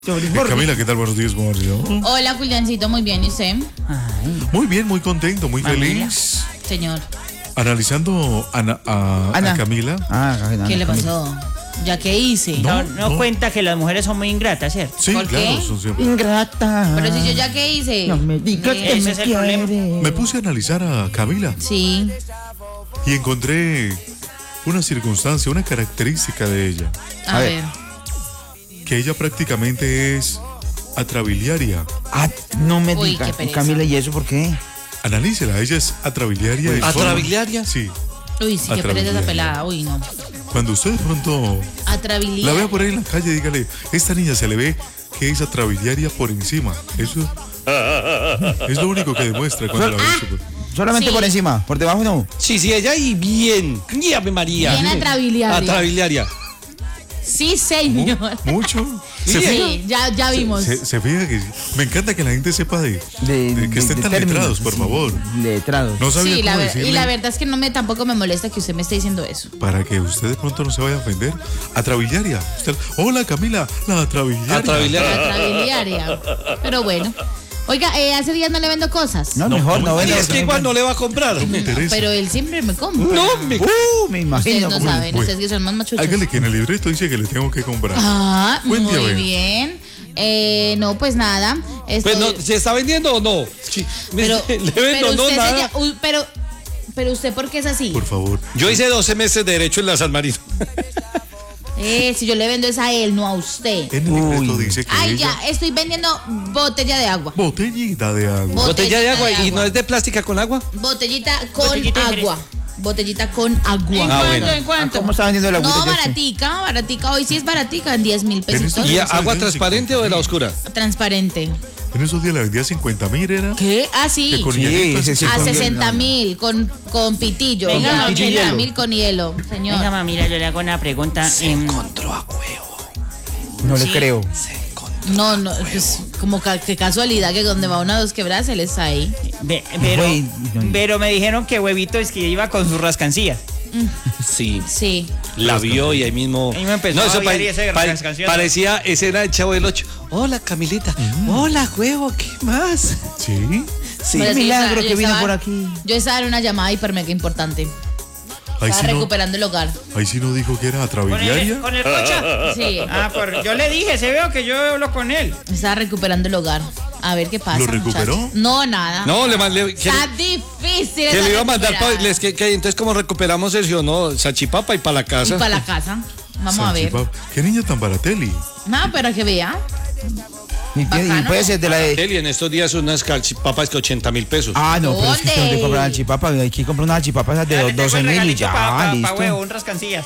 Camila, ¿qué tal? Buenos días, ¿cómo va? Hola, Juliancito, muy bien, ¿y usted? Muy bien, muy contento, muy feliz. Señor, Analizando a Camila. ¿qué le pasó? ¿Ya qué hice? No cuenta que las mujeres son muy ingratas, ¿cierto? Sí, ¿Por claro, qué? son siempre. Ingrata. Pero si yo ya qué hice. No me digas que Ese me es el problema. quiere. Me puse a analizar a Camila Sí. y encontré una circunstancia, una característica de ella, A ver. que ella prácticamente es atrabiliaria. Ah, no me Uy, digas. qué pereza. Camila, ¿y eso por qué? Analícela, ella es atrabiliaria. de forma- ¿Atrabiliaria? Sí. Uy, sí, qué pereza esa Atrabiliaria. pelada. Uy, no. Cuando usted de pronto Atrabilidad. la vea por ahí en la calle, dígale, esta niña se le ve que es atrabiliaria por encima. Eso es lo único que demuestra cuando la ve. Solamente Sí. por encima, por debajo no. Sí, ella y bien. ¡Y Ave María! Bien atrabiliaria. Atrabiliaria. Sí, señor. Mucho. Se Sí. fija, Sí, ya vimos. se fija que me encanta que la gente sepa de que estén tan términos, letrados, por sí, favor. Letrados. No sabía Sí, cómo y decirle la verdad es que tampoco me molesta que usted me esté diciendo eso. para que usted de pronto no se vaya a ofender. Atrabiliaria. Hola, Camila, la atrabiliaria. Atrabiliaria. Atrabiliaria. Pero bueno. Oiga, hace días no le vendo cosas. No, mejor no Y venda. es que igual no le va a comprar. No me interesa. Pero él siempre me compra. No, me... Me Ustedes imagino. no cómo- saben, Bueno. ustedes que son más machuchos. Hágale que en el libreto dice que le tengo que comprar. Ah, Buen día, muy ven. bien. No, pues nada. Pues no, ¿se está vendiendo o no? Sí, pero, ¿le vendo pero no usted nada? pero usted, ¿por qué es así? Por favor. Yo hice 12 meses de Derecho en la San Marino. Si yo le vendo es a él, no a usted. En el libreto Uy. dice que Ay, ella... ya, estoy vendiendo botella de agua. Botellita de agua. Botella de agua. de ¿Y no es de plástica con agua? Botellita con Botellita de agua. Botellita con agua. Ah, bueno. ¿En cuánto? ¿Cómo está vendiendo la agüita? No, Jesse? baratica. Hoy sí es baratica, en 10.000 En estos pesitos. ¿Y días se agua vendían transparente o de la oscura? Transparente. En esos días la vendía 50.000, era. ¿Qué? Ah, sí. Que con Sí, hielitos. ese sí. A con 60.000 con pitillo. Venga, 80.000 con hielo, señor. Venga, mamita, yo le hago una pregunta. Encontró a huevo. No le Sí. creo. No, pues como qué casualidad que donde va una dos quebradas él está ahí. Güey, no. Pero me dijeron que Huevito es que iba con sus rascancillas. Sí. Sí. La vio y ahí mismo. Ahí me empezó a eso odiar y ese canción. parecía escena del Chavo del Ocho. Hola, Camilita. Hola, huevo, ¿qué más? Sí. Sí. Pero milagro yo que vino estaba- por aquí. Yo estaba en una llamada hiper mega importante. Ahí Estaba sí, no, recuperando el hogar. ahí sí no dijo que era atrabiliaria. ¿Con el cocha? Sí. Yo le dije, se veo que yo hablo con él. Estaba recuperando el hogar. A ver qué pasa. ¿Lo recuperó? muchachos. No, nada. No, le mandé. Está difícil. Que esa le iba a mandar recuperada. entonces como recuperamos eso, ¿no? Salchipapa y para la Y casa. para la casa. Vamos a ver. Salchipapa. ¿Qué niña tan barateli? No, pero que vea. Y Bacano. puede ser de la de. Eli, en estos días unas salchipapas que 80.000 pesos. Ah, no, pero es que usted no ¿Dónde? te compra chipapa. Hay que comprar una chipapa de 12.000 y ya, Pa' listo. huevo, un rascancillas.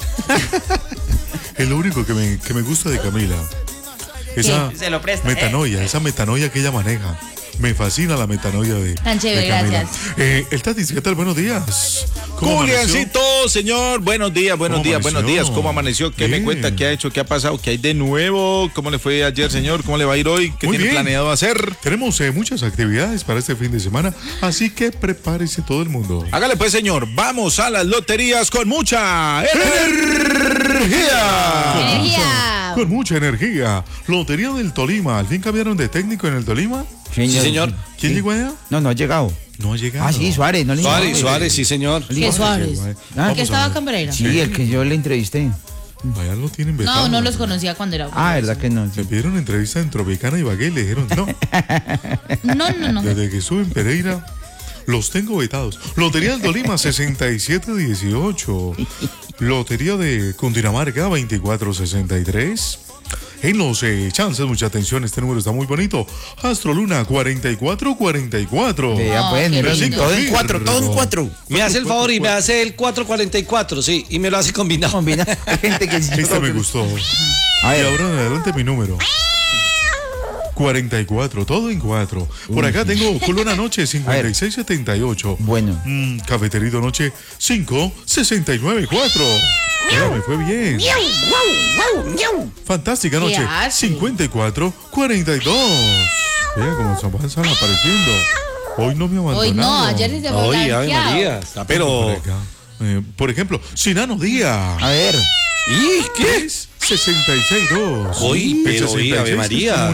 Es lo único que me gusta de Camila. Esa Se lo presta, metanoia, esa metanoia que ella maneja. Me fascina la metanoia de Tan chévere, de Camila. gracias. El Tatis, ¿qué tal? Buenos días. ¿Cómo Juliancito, señor, buenos días, ¿Cómo buenos amaneció? días. ¿Cómo amaneció? ¿Qué me Bien. cuenta? ¿Qué ha hecho? ¿Qué ha pasado? ¿Qué hay de nuevo? ¿Cómo le fue ayer, señor? ¿Cómo le va a ir hoy? ¿Qué Muy tiene bien. planeado hacer? Tenemos muchas actividades para este fin de semana, así que prepárese todo el mundo. Hágale pues, señor. Vamos a las loterías con mucha energía. Energía. Con mucha energía. Lotería del Tolima. ¿Al fin cambiaron de técnico en el Tolima? Sí, señor. ¿Quién Sí. llegó allá? No, no ha llegado. No ha llegado. Ah, sí, Suárez. No le Suárez, sí, señor. ¿Qué Suárez? Ah, ¿Que estaba acá en Pereira? Sí, el que yo le entrevisté. Allá lo tienen vetado. No los conocía cuando era. Ah, ¿verdad que no? Le pidieron entrevista en Tropicana y Bagué y le dijeron no. No. Desde que estuve en Pereira, los tengo vetados. Lotería del Tolima 6718. Lotería de Cundinamarca 2463. En los chances, mucha atención, este número está muy bonito. Astro Luna 4444. Vea, pues, qué mira, lindo. todo en cuatro, todo en cuatro. Me hace el favor y me hace el 444, sí, y me lo hace combinado. Combina. Hay gente que Este me gustó. A Y ver. ahora en adelante mi número. 44, todo en 4. Por acá tengo Colona Noche 5678. Bueno. Cafeterito Noche 5694. Mira, me fue bien. Fantástica ¿Qué Noche hace? 5442. Vea cómo se van apareciendo. Hoy no me abandonaron. Hoy no, ayer sí se fue Oye, Ave blanqueado. María. Por Pero. acá. Por ejemplo, Sinano Díaz. A ver. ¿Y qué? 3, 66.2. Uy, pero oí, Ave María.